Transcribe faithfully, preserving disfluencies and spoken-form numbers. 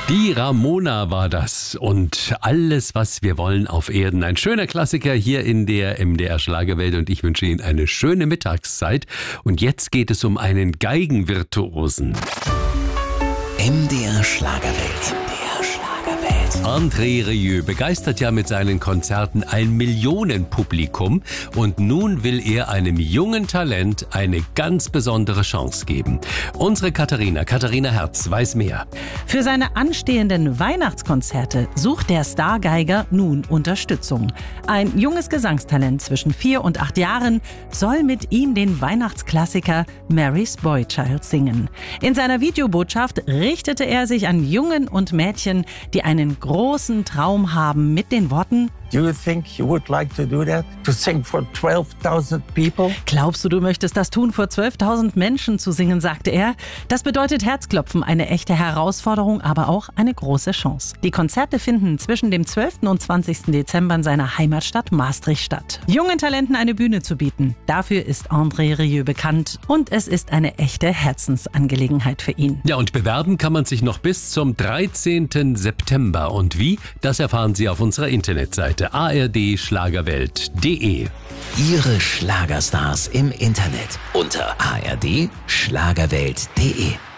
Die Ramona war das und alles, was wir wollen auf Erden. Ein schöner Klassiker hier in der M D R Schlagerwelt und ich wünsche Ihnen eine schöne Mittagszeit. Und jetzt geht es um einen Geigenvirtuosen. M D R Schlagerwelt. André Rieu begeistert ja mit seinen Konzerten ein Millionenpublikum und nun will er einem jungen Talent eine ganz besondere Chance geben. Unsere Katharina, Katharina Herz, weiß mehr. Für seine anstehenden Weihnachtskonzerte sucht der Stargeiger nun Unterstützung. Ein junges Gesangstalent zwischen vier und acht Jahren soll mit ihm den Weihnachtsklassiker Mary's Boy Child singen. In seiner Videobotschaft richtete er sich an Jungen und Mädchen, die einen großen Traum haben, mit den Worten: Do you think you would like to do that? To sing for twelve thousand people? Glaubst du, du möchtest das tun, vor zwölftausend Menschen zu singen, sagte er. Das bedeutet Herzklopfen, eine echte Herausforderung, aber auch eine große Chance. Die Konzerte finden zwischen dem zwölften und zwanzigsten Dezember in seiner Heimatstadt Maastricht statt. Jungen Talenten eine Bühne zu bieten, dafür ist André Rieu bekannt und es ist eine echte Herzensangelegenheit für ihn. Ja, und bewerben kann man sich noch bis zum dreizehnten September. Und wie? Das erfahren Sie auf unserer Internetseite a r d schlagerwelt punkt d e. Ihre Schlagerstars im Internet unter a r d schlagerwelt punkt d e.